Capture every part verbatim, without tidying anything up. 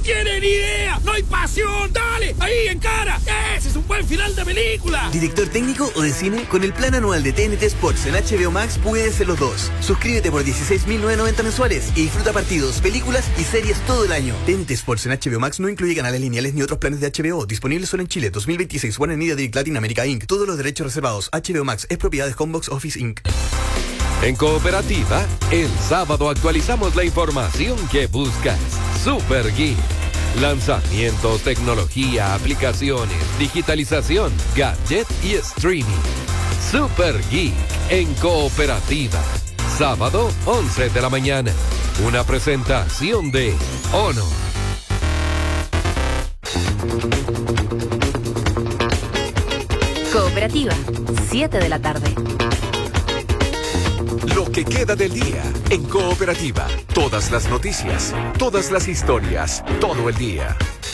tienen idea! ¡No hay pasión! ¡Dale! ¡Ahí, en cara! ¡Ese es un buen final de película! ¿Director técnico o de cine? Con el plan anual de T N T Sports en H B O Max puedes ser los dos. Suscríbete por dieciséis mil novecientos noventa mensuales y disfruta partidos, películas y series todo el año. T N T Sports en H B O Max no incluye canales lineales ni otros planes de H B O. Disponibles solo en Chile. dos mil veintiséis. Warner Media Direct Latin America incorporated. Todos los derechos reservados. H B O Max es propiedad de Homebox Office incorporated. En Cooperativa, el sábado actualizamos la información que buscas. Super Geek. Lanzamientos, tecnología, aplicaciones, digitalización, gadget y streaming. Super Geek en Cooperativa. Sábado, once de la mañana. Una presentación de Honor. Cooperativa, siete de la tarde. Lo que queda del día en Cooperativa. Todas las noticias, todas las historias, todo el día.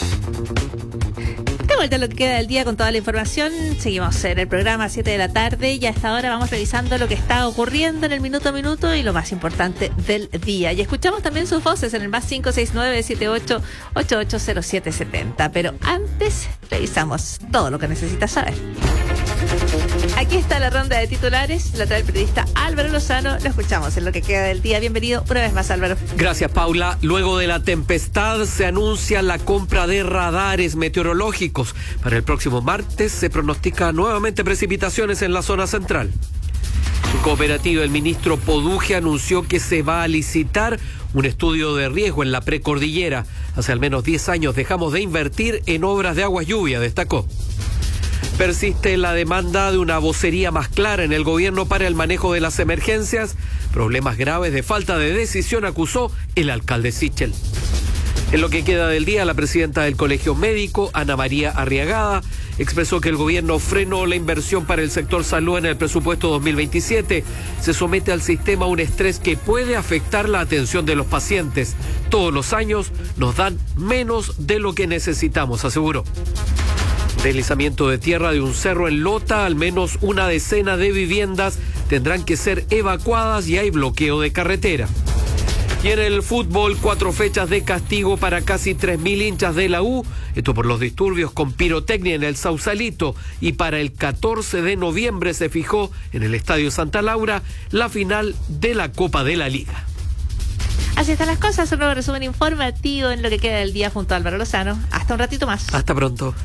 De vuelta a lo que queda del día con toda la información. Seguimos en el programa siete de la tarde y hasta ahora vamos revisando lo que está ocurriendo en el minuto a minuto y lo más importante del día. Y escuchamos también sus voces en el más cinco seis nueve siete ocho ocho ocho cero siete siete cero. Pero antes revisamos todo lo que necesitas saber. Aquí está la ronda de titulares, la trae el periodista Álvaro Lozano. Lo escuchamos en lo que queda del día. Bienvenido una vez más, Álvaro. Gracias, Paula. Luego de la tempestad se anuncia la compra de radares meteorológicos. Para el próximo martes se pronostica nuevamente precipitaciones en la zona central. En Cooperativa, el ministro Poduje anunció que se va a licitar un estudio de riesgo en la precordillera. Hace al menos diez años dejamos de invertir en obras de aguas lluvia, destacó. Persiste la demanda de una vocería más clara en el gobierno para el manejo de las emergencias. Problemas graves de falta de decisión acusó el alcalde Sichel. En lo que queda del día, la presidenta del Colegio Médico, Ana María Arriagada, expresó que el gobierno frenó la inversión para el sector salud en el presupuesto dos mil veintisiete. Se somete al sistema un estrés que puede afectar la atención de los pacientes. Todos los años nos dan menos de lo que necesitamos, aseguró. Deslizamiento de tierra de un cerro en Lota, al menos una decena de viviendas tendrán que ser evacuadas y hay bloqueo de carretera. Y en el fútbol, cuatro fechas de castigo para casi tres mil hinchas de la U, esto por los disturbios con pirotecnia en el Sausalito, y para el catorce de noviembre se fijó en el Estadio Santa Laura la final de la Copa de la Liga. Así están las cosas, un nuevo resumen informativo en lo que queda del día junto a Álvaro Lozano. Hasta un ratito más. Hasta pronto.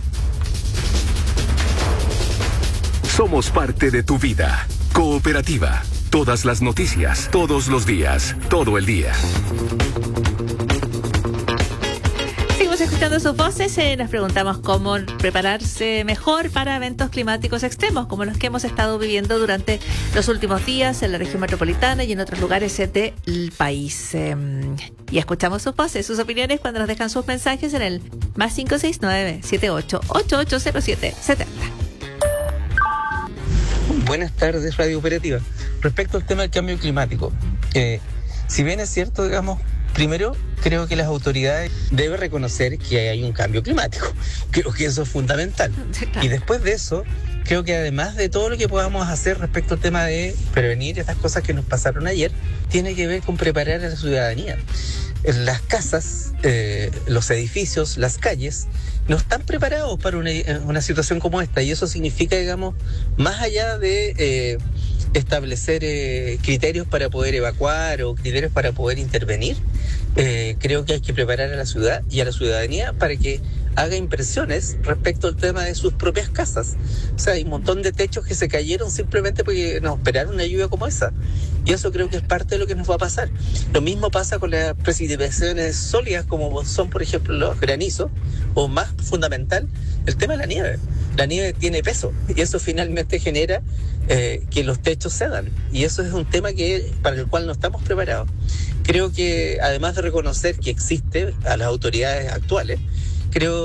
Somos parte de tu vida. Cooperativa. Todas las noticias, todos los días, todo el día. Seguimos escuchando sus voces. Eh, nos preguntamos cómo prepararse mejor para eventos climáticos extremos, como los que hemos estado viviendo durante los últimos días en la región metropolitana y en otros lugares del país. Eh, y escuchamos sus voces, sus opiniones cuando nos dejan sus mensajes en el más cinco seis nueve siete ocho ocho ocho cero siete siete cero. Buenas tardes, Radio Operativa. Respecto al tema del cambio climático, eh, si bien es cierto, digamos, primero creo que las autoridades deben reconocer que hay un cambio climático. Creo que eso es fundamental. Y después de eso, creo que además de todo lo que podamos hacer respecto al tema de prevenir estas cosas que nos pasaron ayer, tiene que ver con preparar a la ciudadanía. En las casas, eh, los edificios, las calles, no están preparados para una, una situación como esta, y eso significa, digamos, más allá de eh, establecer eh, criterios para poder evacuar o criterios para poder intervenir, eh, creo que hay que preparar a la ciudad y a la ciudadanía para que haga impresiones respecto al tema de sus propias casas. O sea, hay un montón de techos que se cayeron simplemente porque nos esperaron una lluvia como esa, y eso creo que es parte de lo que nos va a pasar. Lo mismo pasa con las precipitaciones sólidas como son, por ejemplo, los granizos, o más fundamental, el tema de la nieve. La nieve tiene peso y eso finalmente genera eh, que los techos cedan, y eso es un tema que para el cual no estamos preparados. Creo que además de reconocer que existe a las autoridades actuales, creo